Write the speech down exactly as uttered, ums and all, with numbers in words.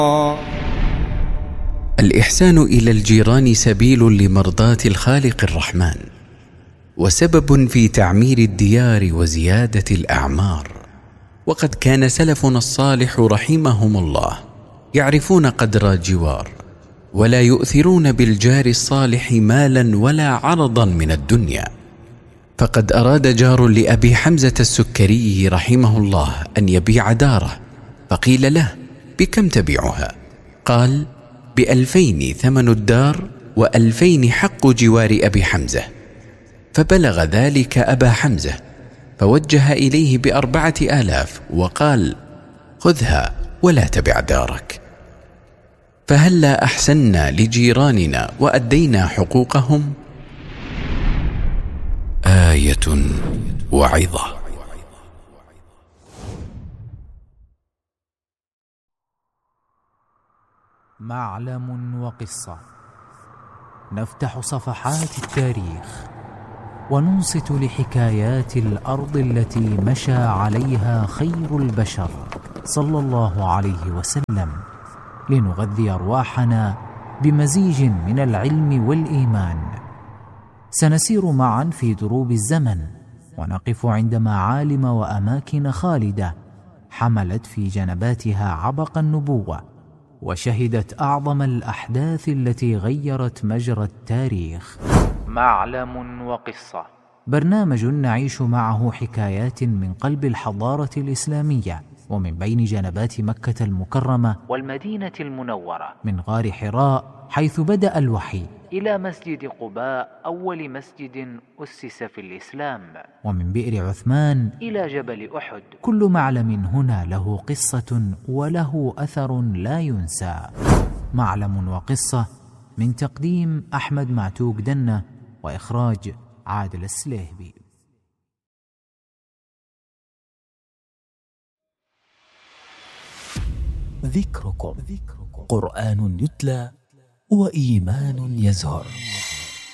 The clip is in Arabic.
الإحسان إلى الجيران سبيل لمرضاة الخالق الرحمن، وسبب في تعمير الديار وزيادة الأعمار. وقد كان سلفنا الصالح رحمهم الله يعرفون قدر الجوار، ولا يؤثرون بالجار الصالح مالا ولا عرضا من الدنيا. فقد أراد جار لأبي حمزة السكري رحمه الله أن يبيع داره، فقيل له: بكم تبيعها؟ قال: بألفين ثمن الدار وألفين حق جوار أبي حمزة. فبلغ ذلك أبا حمزة، فوجه إليه بأربعة آلاف وقال: خذها ولا تبع دارك. فهلا أحسنا لجيراننا وأدينا حقوقهم؟ آية وعظة. معلم وقصة. نفتح صفحات التاريخ وننصت لحكايات الأرض التي مشى عليها خير البشر صلى الله عليه وسلم، لنغذي أرواحنا بمزيج من العلم والإيمان. سنسير معا في دروب الزمن، ونقف عند معالم وأماكن خالدة حملت في جنباتها عبق النبوة، وشهدت أعظم الأحداث التي غيرت مجرى التاريخ. معلم وقصة، برنامج نعيش معه حكايات من قلب الحضارة الإسلامية، ومن بين جنبات مكة المكرمة والمدينة المنورة، من غار حراء حيث بدأ الوحي، إلى مسجد قباء أول مسجد أسس في الإسلام، ومن بئر عثمان إلى جبل أحد. كل معلم هنا له قصة وله أثر لا ينسى. معلم وقصة، من تقديم أحمد معتوق دنة، وإخراج عادل السليهبي. ذكركم قرآن يتلى وإيمان يزهر.